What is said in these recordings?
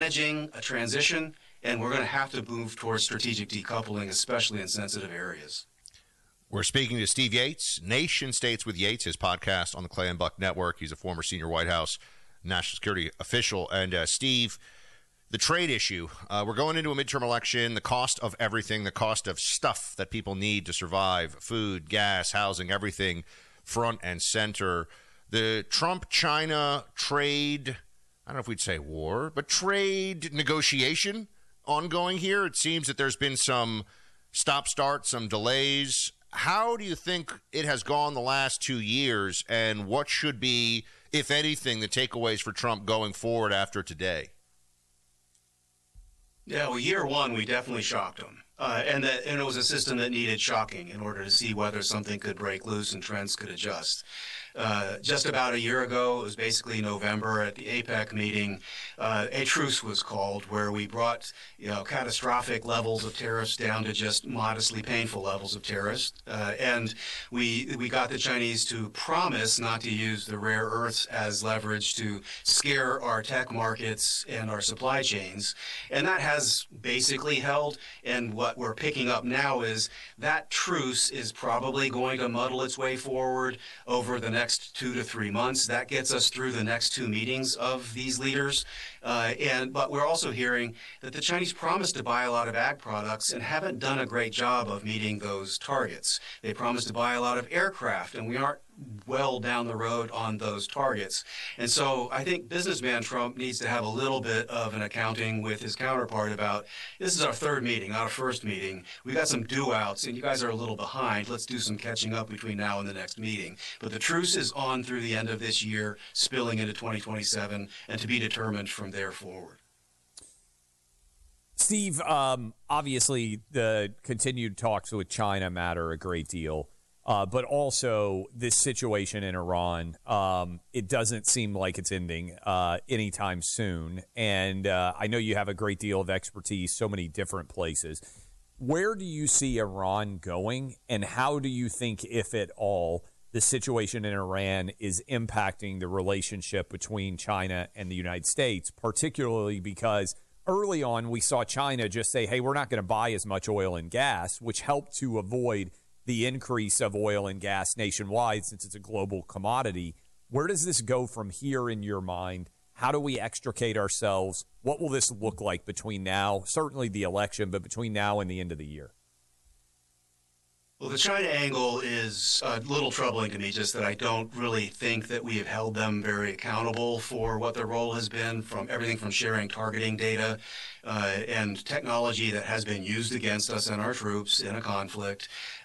managing a transition, and we're going to have to move towards strategic decoupling, especially in sensitive areas. We're speaking to Steve Yates, Nation States with Yates, his podcast on the Clay and Buck Network. He's a former senior White House national security official. And Steve, the trade issue, we're going into a midterm election, the cost of everything, the cost of stuff that people need to survive, food, gas, housing, everything front and center. The Trump-China trade, I don't know if we'd say war, but trade negotiation ongoing here. It seems that there's been some stop-start, some delays. How do you think it has gone the last 2 years, and what should be, if anything, the takeaways for Trump going forward after today? Yeah, well, year one, we definitely shocked him. And it was a system that needed shocking in order to see whether something could break loose and trends could adjust. Just about a year ago, it was basically November at the APEC meeting, a truce was called where we brought catastrophic levels of tariffs down to just modestly painful levels of tariffs. And we got the Chinese to promise not to use the rare earths as leverage to scare our tech markets and our supply chains. And that has basically held. And what we're picking up now is that truce is probably going to muddle its way forward over the next 2 to 3 months. That gets us through the next 2 meetings of these leaders. But we're also hearing that the Chinese promised to buy a lot of ag products and haven't done a great job of meeting those targets. They promised to buy a lot of aircraft, and we aren't well down the road on those targets. And so I think businessman Trump needs to have a little bit of an accounting with his counterpart about, this is our third meeting, not our first meeting. We got some do-outs, and you guys are a little behind. Let's do some catching up between now and the next meeting. But the truce is on through the end of this year, spilling into 2027, and to be determined from there forward. Steve, obviously the continued talks with China matter a great deal. But also this situation in Iran, it doesn't seem like it's ending anytime soon. And I know you have a great deal of expertise, so many different places. Where do you see Iran going, and how do you think, if at all, the situation in Iran is impacting the relationship between China and the United States, particularly because early on we saw China just say, hey, we're not going to buy as much oil and gas, which helped to avoid the increase of oil and gas nationwide since it's a global commodity. Where does this go from here in your mind? How do we extricate ourselves? What will this look like between now, certainly the election, but between now and the end of the year? Well, the China angle is a little troubling to me, just that I don't really think that we have held them very accountable for what their role has been, from everything from sharing targeting data and technology that has been used against us and our troops in a conflict,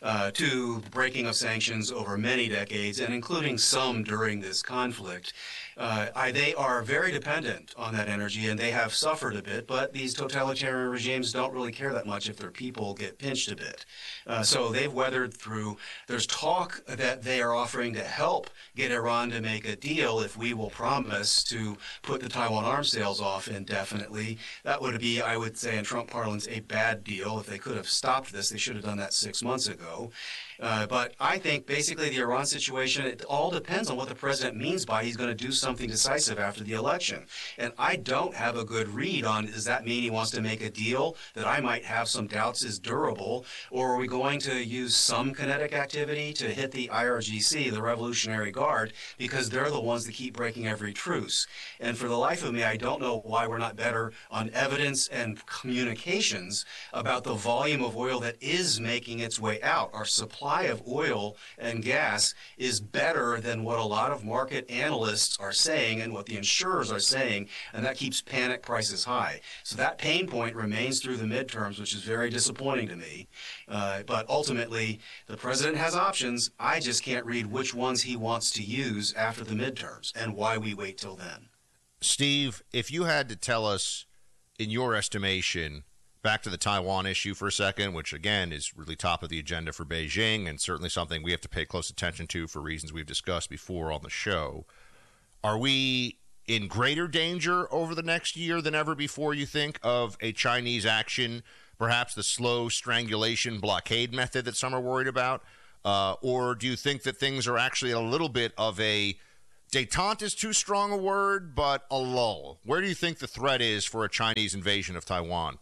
to breaking of sanctions over many decades, and including some during this conflict. They are very dependent on that energy, and they have suffered a bit, but these totalitarian regimes don't really care that much if their people get pinched a bit. So they've weathered through. There's talk that they are offering to help get Iran to make a deal if we will promise to put the Taiwan arms sales off indefinitely. That would be, I would say in Trump parlance, a bad deal. If they could have stopped this, they should have done that 6 months ago. But I think basically the Iran situation, it all depends on what the president means by he's going to do something decisive after the election. And I don't have a good read on, does that mean he wants to make a deal that I might have some doubts is durable, or are we going to use some kinetic activity to hit the IRGC, the Revolutionary Guard, because they're the ones that keep breaking every truce. And for the life of me, I don't know why we're not better on evidence and communications about the volume of oil that is making its way out. Our supply of oil and gas is better than what a lot of market analysts are saying and what the insurers are saying, and that keeps panic prices high. So that pain point remains through the midterms, which is very disappointing to me. But ultimately, the president has options. I just can't read which ones he wants to use after the midterms and why we wait till then. Steve, if you had to tell us, in your estimation, back to the Taiwan issue for a second, which again is really top of the agenda for Beijing and certainly something we have to pay close attention to for reasons we've discussed before on the show. Are we in greater danger over the next year than ever before, you think, of a Chinese action, perhaps the slow strangulation blockade method that some are worried about? Or do you think that things are actually a little bit of a Détente is too strong a word, but a lull. Where do you think the threat is for a Chinese invasion of Taiwan?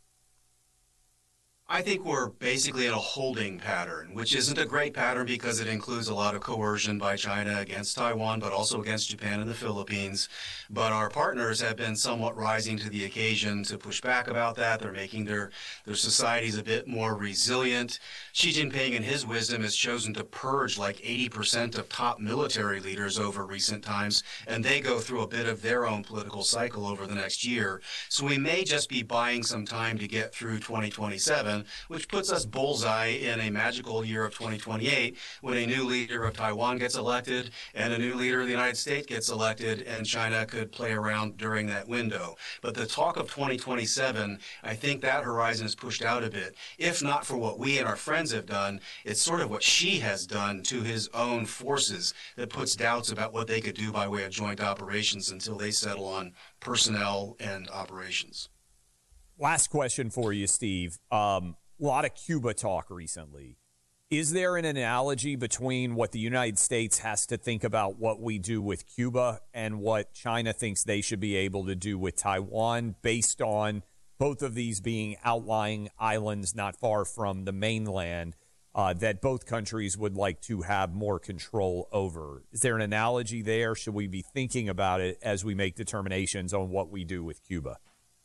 I think we're basically in a holding pattern, which isn't a great pattern because it includes a lot of coercion by China against Taiwan, but also against Japan and the Philippines. But our partners have been somewhat rising to the occasion to push back about that. They're making their societies a bit more resilient. Xi Jinping, in his wisdom, has chosen to purge like 80% of top military leaders over recent times, and they go through a bit of their own political cycle over the next year. So we may just be buying some time to get through 2027. Which puts us bullseye in a magical year of 2028 when a new leader of Taiwan gets elected and a new leader of the United States gets elected, and China could play around during that window. But the talk of 2027, I think that horizon is pushed out a bit. If not for what we and our friends have done, it's sort of what Xi has done to his own forces that puts doubts about what they could do by way of joint operations until they settle on personnel and operations. Last question for you, Steve. A lot of Cuba talk recently. Is there an analogy between what the United States has to think about what we do with Cuba and what China thinks they should be able to do with Taiwan, based on both of these being outlying islands not far from the mainland that both countries would like to have more control over? Is there an analogy there? Should we be thinking about it as we make determinations on what we do with Cuba?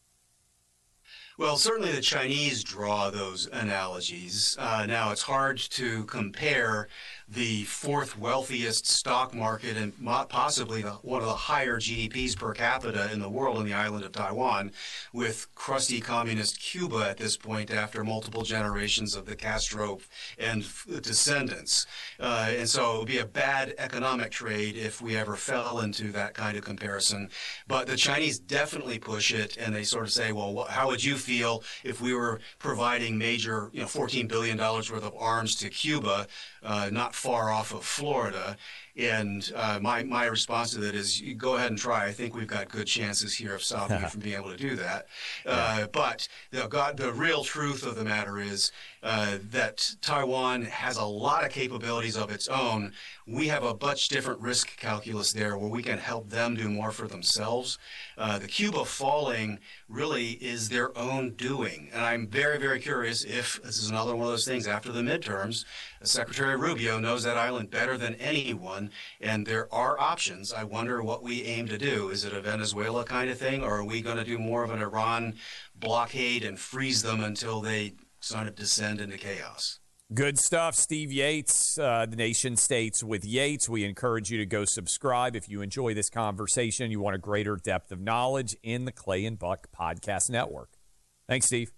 Well, certainly the Chinese draw those analogies. Now, it's hard to compare the fourth wealthiest stock market and possibly one of the higher GDPs per capita in the world on the island of Taiwan with crusty communist Cuba at this point after multiple generations of the Castro and descendants. And so it would be a bad economic trade if we ever fell into that kind of comparison. But the Chinese definitely push it, and they sort of say, well, how would you feel if we were providing major, $14 billion worth of arms to Cuba, not far off of Florida? And my response to that is, you go ahead and try. I think we've got good chances here of stopping you from being able to do that. But the real truth of the matter is that Taiwan has a lot of capabilities of its own. We have a much different risk calculus there where we can help them do more for themselves. The Cuba falling really is their own doing. And I'm very, very curious if this is another one of those things after the midterms. Secretary Rubio knows that island better than anyone, and there are options. I wonder what we aim to do. Is it a Venezuela kind of thing, or are we going to do more of an Iran blockade and freeze them until they sort of descend into chaos? Good stuff. Steve Yates, the Nation States with Yates. We encourage you to go subscribe if you enjoy this conversation. You want a greater depth of knowledge in the Clay and Buck Podcast Network. Thanks, Steve.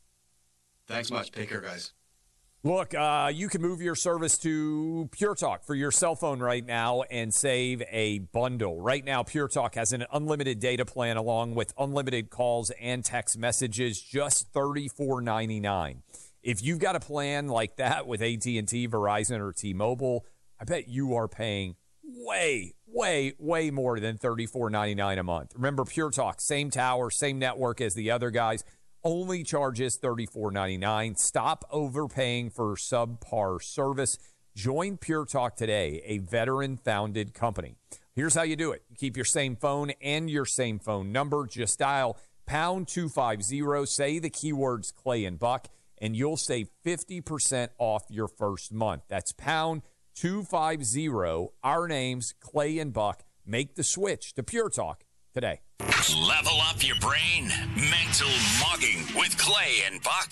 Thanks much. Take care, guys. Look, you can move your service to Pure Talk for your cell phone right now and save a bundle. Right now, Pure Talk has an unlimited data plan along with unlimited calls and text messages, just $34.99. If you've got a plan like that with AT&T, Verizon, or T-Mobile, I bet you are paying way more than $34.99 a month. Remember, Pure Talk, same tower, same network as the other guys, only charges $34.99. Stop overpaying for subpar service. Join Pure Talk today, a veteran-founded company. Here's how you do it. You keep your same phone and your same phone number. Just dial pound 250, say the keywords Clay and Buck, and you'll save 50% off your first month. That's pound 250. Our name's Clay and Buck. Make the switch to Pure Talk today. Level up your brain. Mental Mugging with Clay and Buck.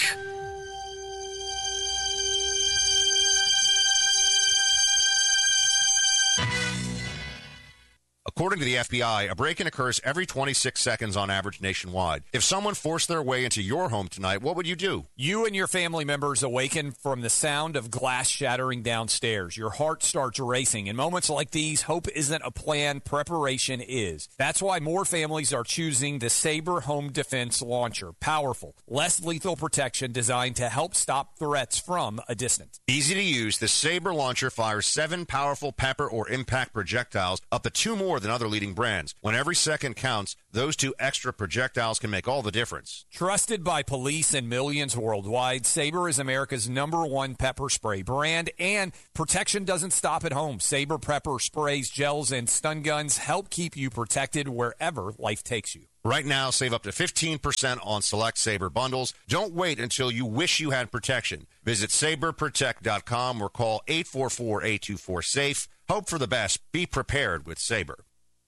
According to the FBI, a break-in occurs every 26 seconds on average nationwide. If someone forced their way into your home tonight, what would you do? You and your family members awaken from the sound of glass shattering downstairs. Your heart starts racing. In moments like these, hope isn't a plan, preparation is. That's why more families are choosing the Sabre Home Defense Launcher. Powerful, less lethal protection designed to help stop threats from a distance. Easy to use, the Sabre Launcher fires 7 powerful pepper or impact projectiles, up to 2 more than than other leading brands. When every second counts, those 2 extra projectiles can make all the difference. Trusted by police and millions worldwide, Sabre is America's #1 pepper spray brand, and protection doesn't stop at home. Sabre pepper sprays, gels, and stun guns help keep you protected wherever life takes you. Right now, save up to 15% on select Sabre bundles. Don't wait until you wish you had protection. Visit SabreProtect.com or call 844-824-SAFE. Hope for the best. Be prepared with Sabre.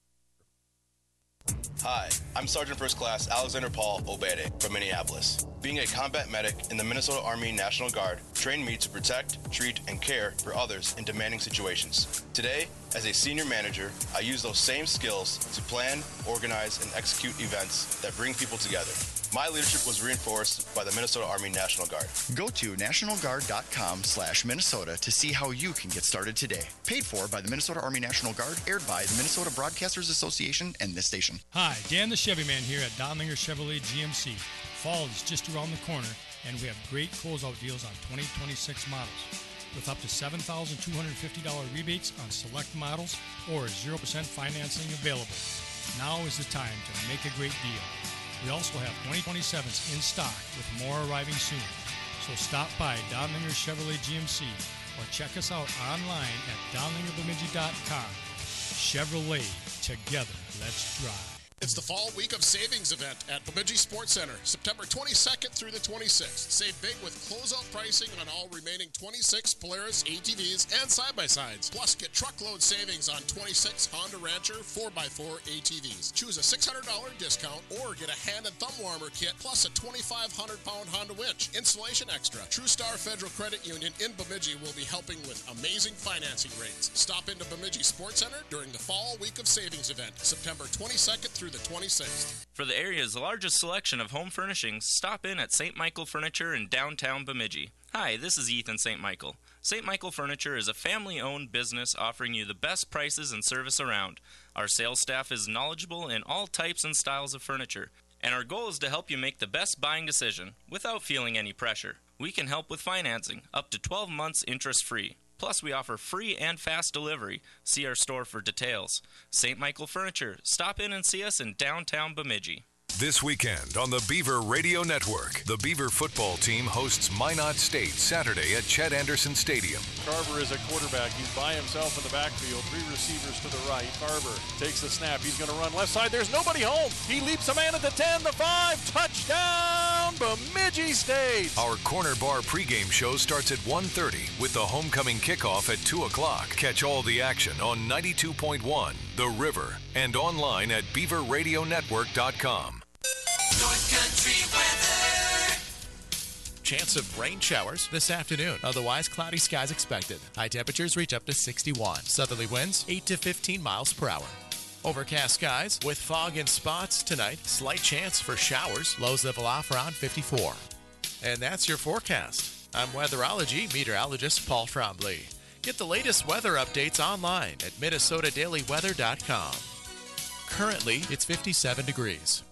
Hi, I'm Sergeant First Class Alexander Paul Obede from Minneapolis. Being a combat medic in the Minnesota Army National Guard trained me to protect, treat, and care for others in demanding situations. Today, as a senior manager, I use those same skills to plan, organize, and execute events that bring people together. My leadership was reinforced by the Minnesota Army National Guard. Go to nationalguard.com/Minnesota to see how you can get started today. Paid for by the Minnesota Army National Guard, aired by the Minnesota Broadcasters Association and this station. Hi, Dan the Chevy Man here at Donlinger Chevrolet GMC. Fall is just around the corner, and we have great closeout deals on 2026 models. With up to $7,250 rebates on select models or 0% financing available. Now is the time to make a great deal. We also have 2027s in stock with more arriving soon. So stop by Donlinger Chevrolet GMC or check us out online at DonlingerBemidji.com. Chevrolet, together, let's drive. It's the fall week of savings event at Bemidji Sports Center, September 22nd through the 26th. Save big with closeout pricing on all remaining 26 Polaris ATVs and side-by-sides. Plus, get truckload savings on 26 Honda Rancher 4x4 ATVs. Choose a $600 discount or get a hand and thumb warmer kit plus a 2,500-pound Honda winch. Installation extra. TrueStar Federal Credit Union in Bemidji will be helping with amazing financing rates. Stop into Bemidji Sports Center during the fall week of savings event, September 22nd through the 26th. For the area's largest selection of home furnishings, stop in at St. Michael Furniture in downtown Bemidji. Hi, this is Ethan St. Michael. St. Michael Furniture is a family-owned business offering you the best prices and service around. Our sales staff is knowledgeable in all types and styles of furniture, and our goal is to help you make the best buying decision without feeling any pressure. We can help with financing, up to 12 months interest-free. Plus, we offer free and fast delivery. See our store for details. St. Michael Furniture. Stop in and see us in downtown Bemidji. This weekend on the Beaver Radio Network, the Beaver football team hosts Minot State Saturday at Chet Anderson Stadium. Carver is a quarterback. He's by himself in the backfield. 3 receivers to the right. Carver takes the snap. He's going to run left side. There's nobody home. He leaps a man at the 10, the 5. Touchdown, Bemidji State. Our Corner Bar pregame show starts at 1:30 with the homecoming kickoff at 2 o'clock. Catch all the action on 92.1, The River, and online at BeaverRadioNetwork.com. North Country weather. Chance of rain showers this afternoon. Otherwise, cloudy skies expected. High temperatures reach up to 61. Southerly winds 8 to 15 miles per hour. Overcast skies with fog in spots tonight. Slight chance for showers. Lows level off around 54. And that's your forecast. I'm weatherology meteorologist Paul Trombley. Get the latest weather updates online at MinnesotaDailyWeather.com. Currently, it's 57 degrees.